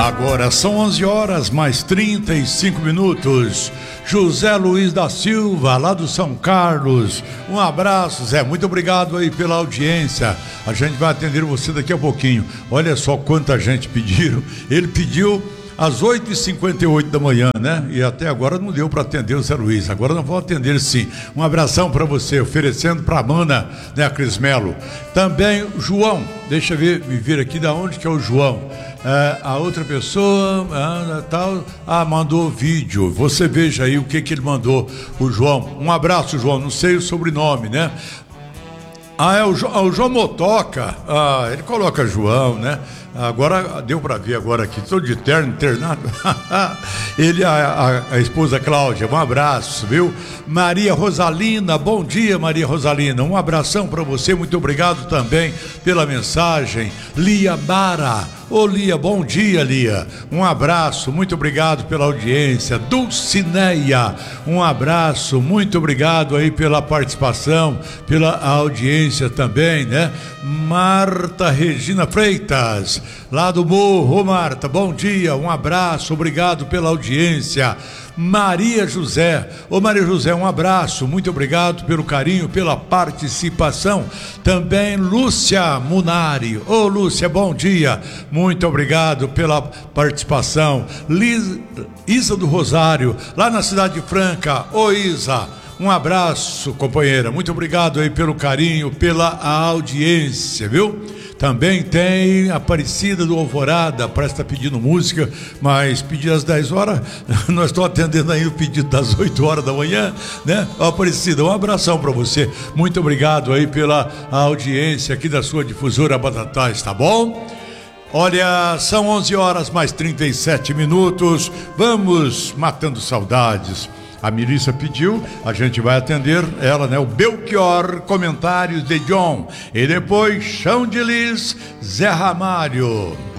Agora são 11 horas mais 35 minutos. José Luiz da Silva, lá do São Carlos. Um abraço, Zé. Muito obrigado aí pela audiência. A gente vai atender você daqui a pouquinho. Olha só quanta gente pediram. Ele pediu às 8h58 da manhã, né? E até agora não deu para atender o Zé Luiz. Agora não vou atender, sim. Um abração para você, oferecendo para a Mana, né, a Cris Melo. Também o João, deixa eu ver aqui da onde que é o João. A outra pessoa mandou vídeo. Você veja aí o que ele mandou, o João. Um abraço, João. Não sei o sobrenome, né? É o João Motoca. Ele coloca João, né? Agora deu para ver agora aqui, todo de terno, internado. Ele, a esposa Cláudia, um abraço, viu? Maria Rosalina, bom dia, Maria Rosalina, um abração para você, muito obrigado também pela mensagem. Lia Mara, Lia, bom dia, Lia, um abraço, muito obrigado pela audiência. Dulcineia, um abraço, muito obrigado aí pela participação, pela audiência também, né? Marta Regina Freitas, lá do Morro. Marta, bom dia, um abraço, obrigado pela audiência. Maria José, Maria José, um abraço, muito obrigado pelo carinho, pela participação. Também Lúcia Munari, Lúcia, bom dia, muito obrigado pela participação. Isa do Rosário, lá na Cidade Franca, Isa, um abraço, companheira, muito obrigado aí pelo carinho, pela audiência, viu? Também tem Aparecida do Alvorada, parece que está pedindo música, mas pedir às 10 horas, nós estamos atendendo aí o pedido das 8 horas da manhã, né? Aparecida, um abração para você, muito obrigado aí pela audiência aqui da sua difusora Batatais, tá bom? Olha, são 11 horas mais 37 minutos, vamos matando saudades. A Melissa pediu, a gente vai atender ela, né? O Belchior, comentários de John. E depois, Chão de Lis, Zé Ramalho.